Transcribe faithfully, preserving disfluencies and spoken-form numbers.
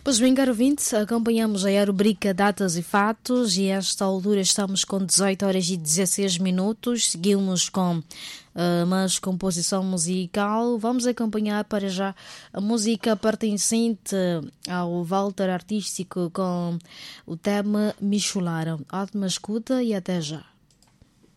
Pois bem, caro ouvinte, acompanhamos aí a rubrica Datas e Fatos e a esta altura estamos com dezoito horas e dezesseis minutos. Seguimos com uh, mais composição musical. Vamos acompanhar para já a música pertencente ao Walter Artístico com o tema Michularam. Ótima escuta e até já.